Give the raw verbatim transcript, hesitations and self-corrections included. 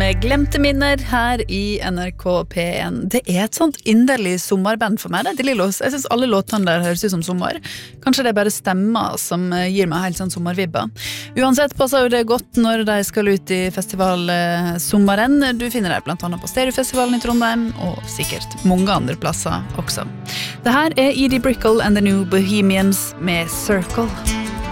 med Glemte minner her i N R K P en. Det er et sånt inderlig sommarband for meg, det er De Lillos. Jeg synes alle låtene der høres ut som sommer. Kanskje det er bare stemmer som gir meg helt sånn sommervibber. Uansett passer jo det godt når de skal ut i festivalsommeren. Du finner det blant annet på Stereofestivalen i Trondheim, og sikkert mange andre plasser også. Det her er Edie Brickell and the New Bohemians med Circle.